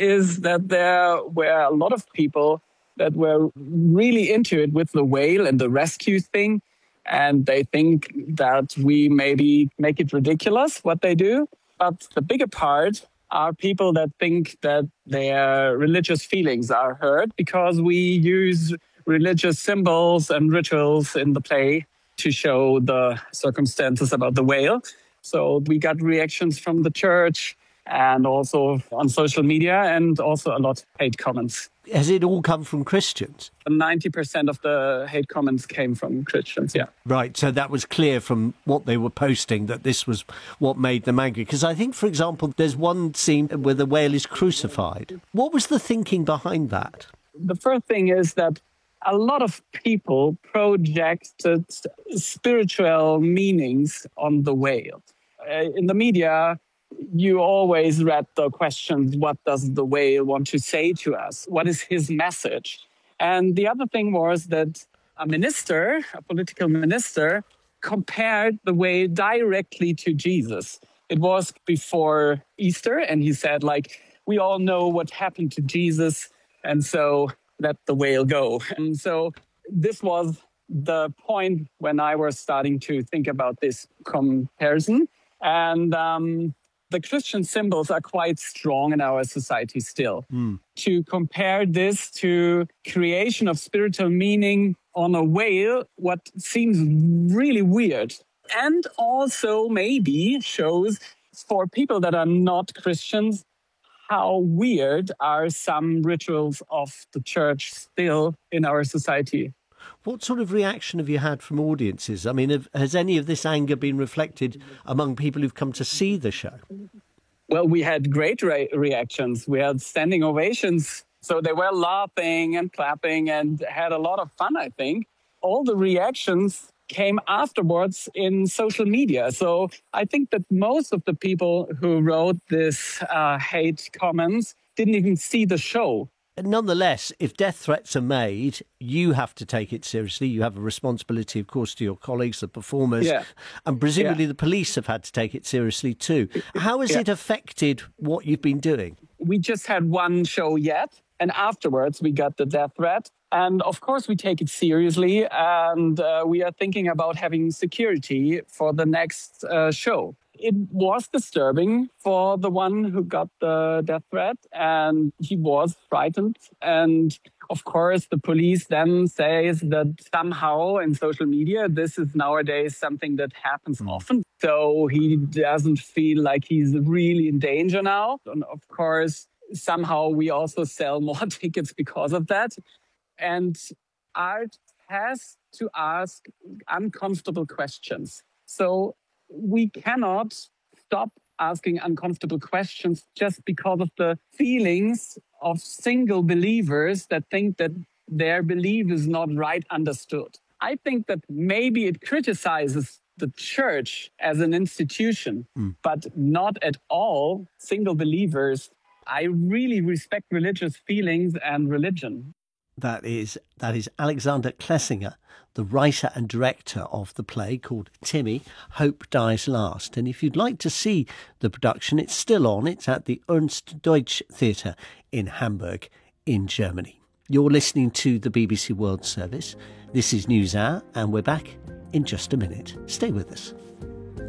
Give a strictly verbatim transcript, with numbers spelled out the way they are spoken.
is that there were a lot of people that were really into it with the whale and the rescue thing. And they think that we maybe make it ridiculous what they do. But the bigger part are people that think that their religious feelings are hurt because we use religious symbols and rituals in the play to show the circumstances about the whale. So we got reactions from the church and also on social media, and also a lot of hate comments. Has it all come from Christians? ninety percent of the hate comments came from Christians, yeah. Right, so that was clear from what they were posting that this was what made them angry. Because I think, for example, there's one scene where the whale is crucified. What was the thinking behind that? The first thing is that a lot of people projected spiritual meanings on the whale. Uh, in the media, you always read the questions, what does the whale want to say to us? What is his message? And the other thing was that a minister, a political minister, compared the whale directly to Jesus. It was before Easter, and he said, like, we all know what happened to Jesus, and so let the whale go. And so this was the point when I was starting to think about this comparison. And um, the Christian symbols are quite strong in our society still. Mm. To compare this to creation of spiritual meaning on a whale, what seems really weird. And also maybe shows for people that are not Christians how weird are some rituals of the church still in our society. What sort of reaction have you had from audiences? I mean, have, has any of this anger been reflected among people who've come to see the show? Well, we had great re- reactions. We had standing ovations. So they were laughing and clapping and had a lot of fun, I think. All the reactions came afterwards in social media. So I think that most of the people who wrote this uh, hate comments didn't even see the show. Nonetheless, if death threats are made, you have to take it seriously. You have a responsibility, of course, to your colleagues, the performers, yeah. and presumably yeah. the police have had to take it seriously too. How has yeah. it affected what you've been doing? We just had one show yet, and afterwards we got the death threat. And of course, we take it seriously, and uh, we are thinking about having security for the next uh, show. It was disturbing for the one who got the death threat, and he was frightened. And of course, the police then says that somehow in social media, this is nowadays something that happens mm. often. So he doesn't feel like he's really in danger now. And of course, somehow we also sell more tickets because of that. And art has to ask uncomfortable questions. So we cannot stop asking uncomfortable questions just because of the feelings of single believers that think that their belief is not right understood. I think that maybe it criticizes the church as an institution, mm. but not at all single believers. I really respect religious feelings and religion. That is that is Alexander Klesinger, the writer and director of the play called Timmy, Hope Dies Last. And if you'd like to see the production, it's still on. It's at the Ernst Deutsch Theatre in Hamburg in Germany. You're listening to the B B C World Service. This is NewsHour, and we're back in just a minute. Stay with us.